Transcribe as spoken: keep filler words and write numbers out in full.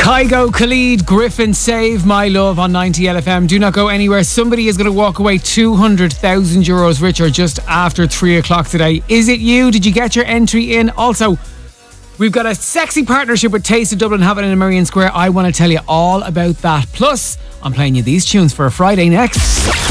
Kygo, Khalid, Griffin, Save My Love on ninety L F M. Do not go anywhere. Somebody is going to walk away two hundred thousand euros richer just after three o'clock today. Is it you? Did you get your entry in? Also, we've got a sexy partnership with Taste of Dublin happening in Merrion Square. I want to tell you all about that. Plus, I'm playing you these tunes for a Friday next.